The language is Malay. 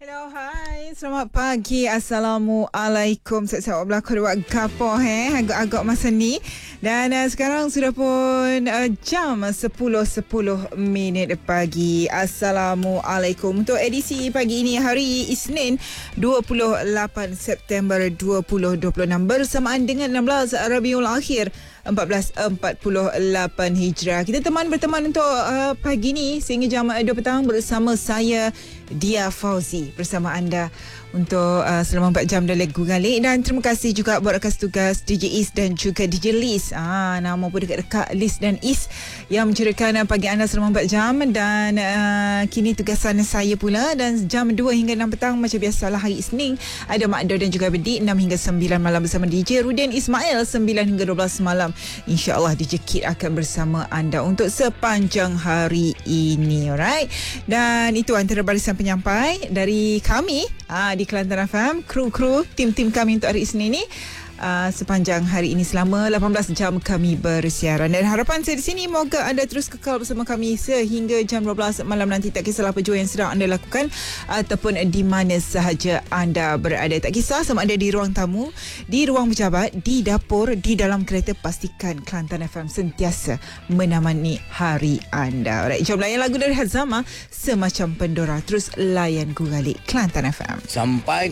Hello, hai. Selamat pagi. Assalamualaikum. Saya berlakon buat gapo agak-agak masa ni. Dan sekarang sudah pun jam 10.10 minit pagi. Assalamualaikum. Untuk edisi pagi ini hari Isnin 28 September 2026 bersamaan dengan 16 Rabiul Akhir 1448 Hijrah. Kita berteman untuk pagi ni sehingga jam 2 petang bersama saya Dia Fauzi bersama anda untuk selama 4 jam dalam Gugalik. Dan terima kasih juga buat rakan tugas DJ Is dan juga DJ Liz. Nama pun dekat-dekat Liz dan Is yang menceriakan pagi anda selama 4 jam. Dan kini tugasan saya pula. Dan jam 2 hingga 6 petang macam biasalah hari Isnin ada Mak Do dan juga Bedik 6 hingga 9 malam bersama DJ Rudin Ismail 9 hingga 12 malam. InsyaAllah DJ Kid akan bersama anda untuk sepanjang hari ini. Alright. Dan itu antara barisan penyampai dari kami di Kelantan FM, kru tim kami untuk hari Isnin ni. Sepanjang hari ini selama 18 jam kami bersiaran. Dan harapan saya di sini moga anda terus kekal bersama kami sehingga jam 12 malam nanti. Tak kisahlah apa jua yang sedang anda lakukan ataupun di mana sahaja anda berada. Tak kisah sama ada di ruang tamu, di ruang pejabat, di dapur, di dalam kereta, pastikan Kelantan FM sentiasa menemani hari anda. Alright, jom layan lagu dari Hazama Semacam Pendora. Terus layan Gugalik Kelantan FM. Sampai